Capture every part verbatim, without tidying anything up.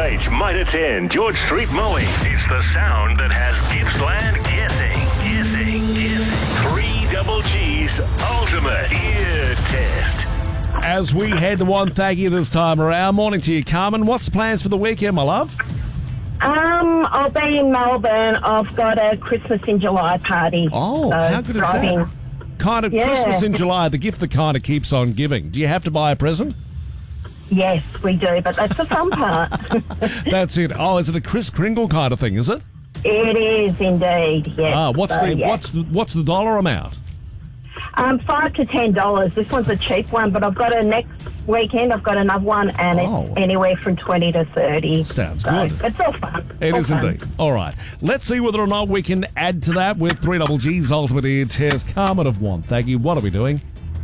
H might attend George Street Mowing. It's the sound that has Gippsland guessing, guessing, guessing. Three Double G's ultimate ear test. As we head to Wonthaggi this time around, morning to you, Carmen. What's the plans for the weekend, my love? Um, I'll be in Melbourne. I've got a Christmas in July party. Oh, so how good is driving. that? Kind of Yeah. Christmas in July, the gift that kind of keeps on giving. Do you have to buy a present? Yes, we do, but that's the fun part. That's it. Oh, is it a Kris Kringle kind of thing, is it? It is indeed, yes. Ah, what's So, the yeah. what's the what's the dollar amount? Um, five to ten dollars. This one's a cheap one, but I've got a next weekend. I've got another one, and Oh. it's anywhere from twenty to thirty. Sounds so good. It's all fun. It all is fun. indeed. All right. Let's see whether or not we can add to that with three Double G's ultimate ear test. Carmen of Wonthaggi, what are we doing?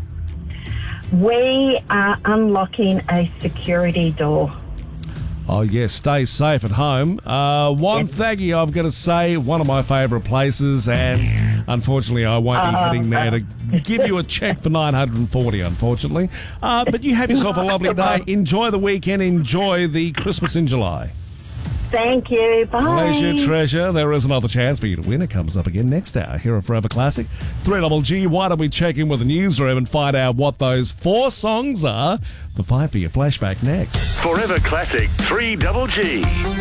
We are unlocking a security door. Oh, yes, stay safe at home. Uh, Wonthaggi, I've got to say, one of my favourite places, and unfortunately I won't be Uh, heading there to give you a cheque for nine hundred forty dollars, unfortunately. Uh, but you have yourself a lovely day. Enjoy the weekend. Enjoy the Christmas in July. Thank you. Bye. Pleasure, treasure. There is another chance for you to win. It comes up again next hour here on Forever Classic. three Double G, why don't we check in with the newsroom and find out what those four songs are? The five for your flashback next. Forever Classic three Double G.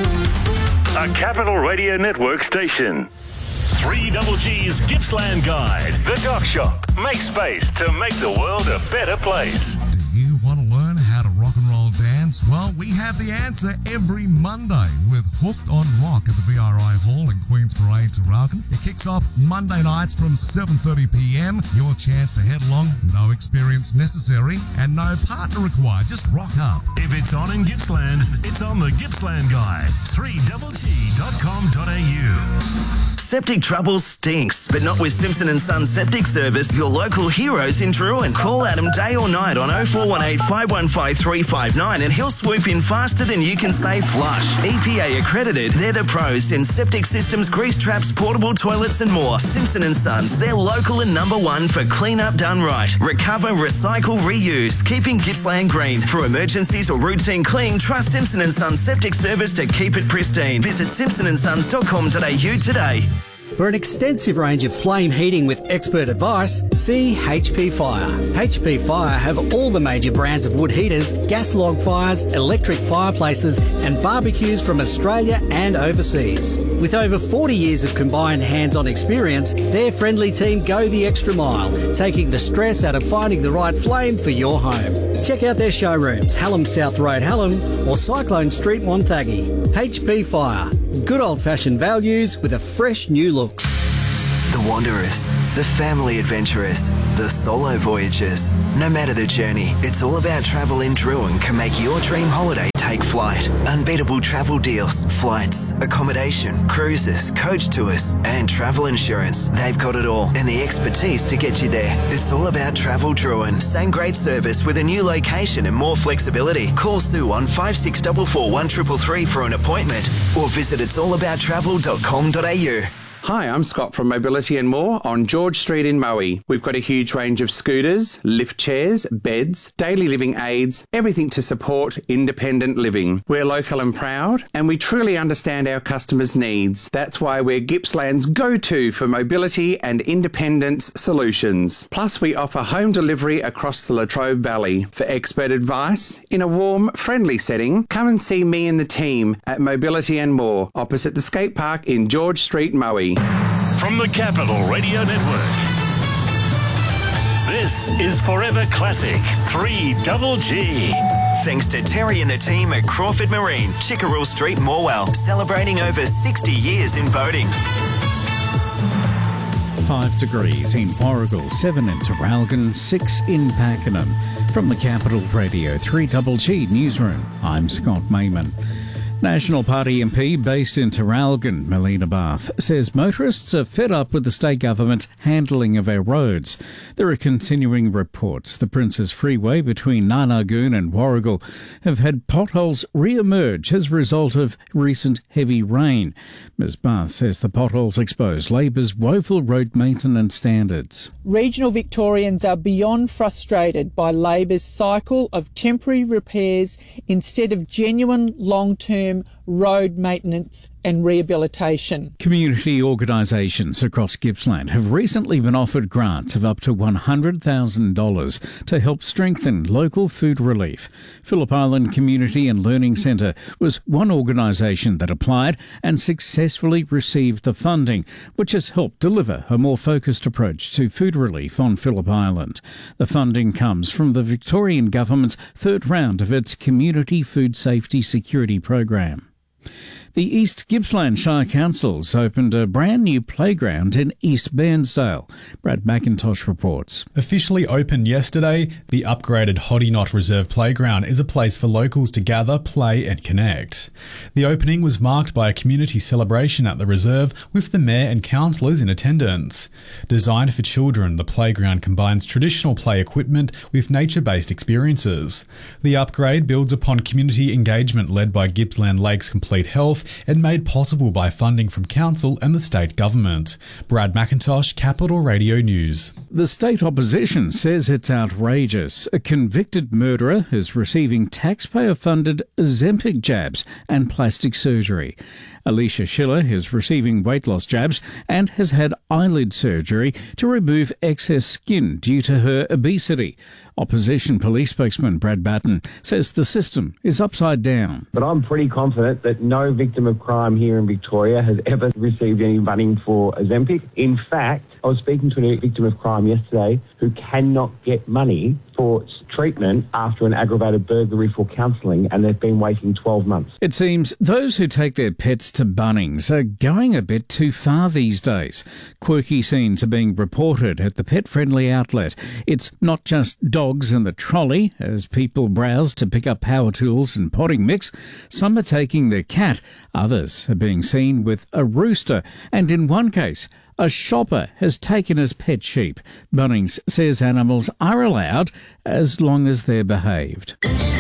A Capital Radio Network station. three Double G's Gippsland Guide. The Doc Shop. Make space to make the world a better place. Do you want to learn how to rock and roll dance? Well, we have the answer every Monday with Hooked on Rock at the V R I Hall in Queen's Parade, Traralgon. It kicks off Monday nights from seven thirty p m. Your chance to head along, no experience necessary and no partner required. Just rock up. If it's on in Gippsland, it's on the Gippsland Guide. three double g dot com dot a u. Septic trouble stinks, but not with Simpson and Son Septic Service, your local heroes in Druin. Call Adam day or night on oh four one eight, five one five, three five nine and he'll swoop in faster than you can say flush. E P A accredited, they're the pros in septic systems, grease traps, portable toilets and more. Simpson and Sons, they're local and number one for clean up done right. Recover, recycle, reuse, keeping Gippsland green. For emergencies or routine clean, trust Simpson and Sons Septic Service to keep it pristine. Visit simpson and sons dot com dot a u today. For an extensive range of flame heating with expert advice, see H P Fire. H P Fire have all the major brands of wood heaters, gas log fires, electric fireplaces and barbecues from Australia and overseas. With over forty years of combined hands-on experience, their friendly team go the extra mile, taking the stress out of finding the right flame for your home. Check out their showrooms, Hallam South Road, Hallam or Cyclone Street, Wonthaggi. H P Fire. Good old-fashioned values with a fresh new look. The wanderers, the family adventurers, the solo voyagers. No matter the journey, it's all about travel in Druin can make your dream holiday take flight. Unbeatable travel deals, flights, accommodation, cruises, coach tours, and travel insurance. They've got it all and the expertise to get you there. It's all about Travel Druin. Same great service with a new location and more flexibility. Call Sue on five six four four, one three three three for an appointment or visit its all about travel dot com dot a u. Hi, I'm Scott from Mobility and More on George Street in Moe. We've got a huge range of scooters, lift chairs, beds, daily living aids, everything to support independent living. We're local and proud, and we truly understand our customers' needs. That's why we're Gippsland's go-to for mobility and independence solutions. Plus, we offer home delivery across the Latrobe Valley. For expert advice, in a warm, friendly setting, come and see me and the team at Mobility and More, opposite the skate park in George Street, Moe. From the Capital Radio Network. This is Forever Classic three Double G. Thanks to Terry and the team at Crawford Marine, Chickerell Street, Morwell, celebrating over sixty years in boating. Five degrees in Warragul, seven in Traralgon, six in Pakenham. From the Capital Radio three Double G Newsroom, I'm Scott Mayman. National Party M P based in Traralgon, Melina Bath, says motorists are fed up with the state government's handling of our roads. There are continuing reports the Princes Freeway between Narnagoon and Warragul have had potholes re-emerge as a result of recent heavy rain. Miz Bath says the potholes expose Labor's woeful road maintenance standards. Regional Victorians are beyond frustrated by Labor's cycle of temporary repairs instead of genuine long-term long-term road maintenance and rehabilitation. Community organisations across Gippsland have recently been offered grants of up to one hundred thousand dollars to help strengthen local food relief. Phillip Island Community and Learning Centre was one organisation that applied and successfully received the funding, which has helped deliver a more focused approach to food relief on Phillip Island. The funding comes from the Victorian Government's third round of its Community Food Safety Security Program. The East Gippsland Shire Council's opened a brand new playground in East Bairnsdale. Brad McIntosh reports. Officially opened yesterday, the upgraded Hoddy Knot Reserve Playground is a place for locals to gather, play and connect. The opening was marked by a community celebration at the reserve with the mayor and councillors in attendance. Designed for children, the playground combines traditional play equipment with nature-based experiences. The upgrade builds upon community engagement led by Gippsland Lakes Complete Health and made possible by funding from council and the state government. Brad McIntosh, Capital Radio News. The state opposition says it's outrageous. A convicted murderer is receiving taxpayer-funded Ozempic jabs and plastic surgery. Alicia Schiller is receiving weight loss jabs and has had eyelid surgery to remove excess skin due to her obesity. Opposition police spokesman Brad Batten says the system is upside down. But I'm pretty confident that no victim of crime here in Victoria has ever received any funding for Ozempic. In fact, I was speaking to a victim of crime yesterday who cannot get money for treatment after an aggravated burglary for counselling, and they've been waiting twelve months. It seems those who take their pets to Bunnings are going a bit too far these days. Quirky scenes are being reported at the pet-friendly outlet. It's not just dogs in the trolley as people browse to pick up power tools and potting mix. Some are taking their cat. Others are being seen with a rooster, and in one case, a shopper has taken his pet sheep. Bunnings says animals are allowed as long as they're behaved.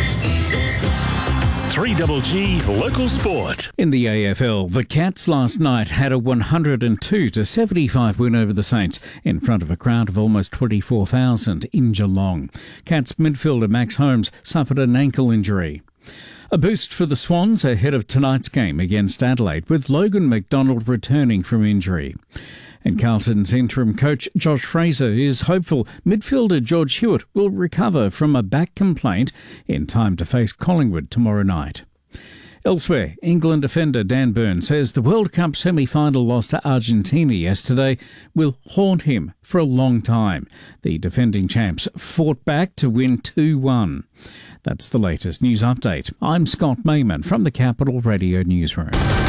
three G G Local Sport. In the A F L, the Cats last night had a one hundred two to seventy-five win over the Saints in front of a crowd of almost twenty-four thousand in Geelong. Cats midfielder Max Holmes suffered an ankle injury. A boost for the Swans ahead of tonight's game against Adelaide, with Logan McDonald returning from injury. And Carlton's interim coach Josh Fraser is hopeful midfielder George Hewitt will recover from a back complaint in time to face Collingwood tomorrow night. Elsewhere, England defender Dan Burn says the World Cup semi-final loss to Argentina yesterday will haunt him for a long time. The defending champs fought back to win two one. That's the latest news update. I'm Scott Mayman from the Capital Radio Newsroom.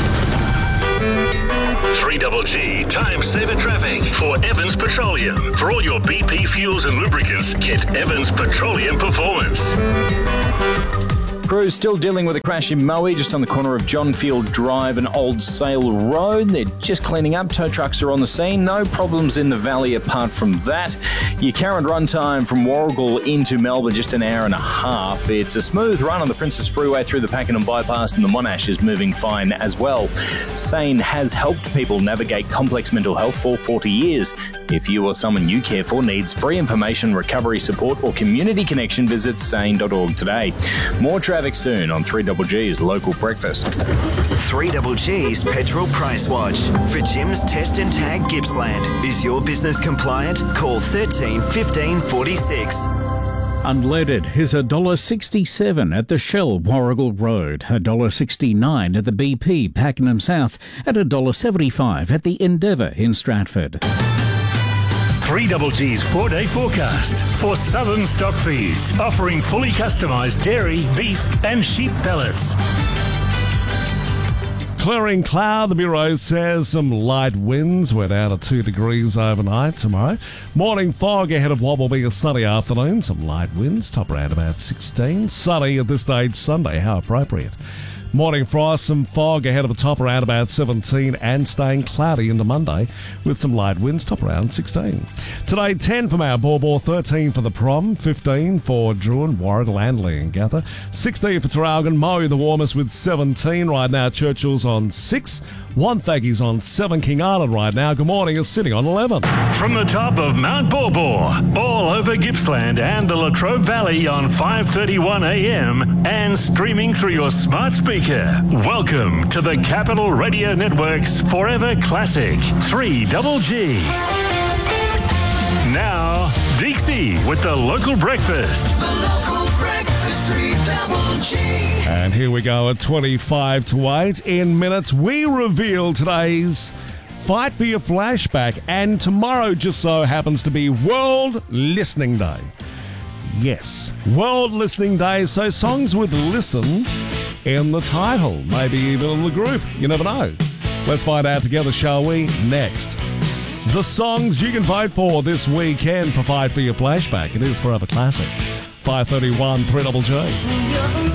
three G G Time Saver Traffic for Evans Petroleum. For all your B P fuels and lubricants, get Evans Petroleum Performance. Crews still dealing with a crash in Moe, just on the corner of Johnfield Drive and Old Sale Road. They're just cleaning up. Tow trucks are on the scene. No problems in the valley apart from that. Your current run time from Warragul into Melbourne, just an hour and a half. It's a smooth run on the Princess Freeway through the Pakenham Bypass, and the Monash is moving fine as well. SANE has helped people navigate complex mental health for forty years. If you or someone you care for needs free information, recovery support or community connection, visit sane dot org today. More traffic soon on three G G's Local Breakfast. three G G's Petrol Price Watch. For Jim's Test and Tag Gippsland. Is your business compliant? Call thirteen fifteen forty-six. Unleaded is one dollar sixty-seven at the Shell Warragul Road, one dollar sixty-nine at the B P Pakenham South, and one dollar seventy-five at the Endeavour in Stratford. three G G's four-day forecast for Southern Stock Feeds, offering fully customised dairy, beef and sheep pellets. Clearing cloud, the Bureau says some light winds. We're down to two degrees overnight tomorrow. Morning fog ahead of what will be a sunny afternoon. Some light winds, top around about sixteen. Sunny at this stage Sunday, how appropriate. Morning frost, some fog ahead of a top around about seventeen and staying cloudy into Monday with some light winds, top around sixteen. Today, ten for Mount Borbor, thirteen for the Prom, fifteen for Druin, Warragul and Leongatha, sixteen for Traralgon, Moe the warmest with seventeen. Right now, Churchill's on six, One Thaggy's on seven King Island right now. Good morning, is sitting on eleven. From the top of Mount Borbor, all over Gippsland and the Latrobe Valley on five thirty-one a m and streaming through your smart speaker. Welcome to the Capital Radio Network's Forever Classic, three double G. Now, Dixie with the local breakfast. The local breakfast, three double G. And here we go at twenty-five to eight. In minutes, we reveal today's Fight for Your Flashback. And tomorrow just so happens to be World Listening Day. Yes, World Listening Day. So songs with listen in the title, maybe even in the group. You never know. Let's find out together, shall we? Next. The songs you can vote for this weekend for Fight for Your Flashback. It is Forever Classic. five thirty-one, three double G.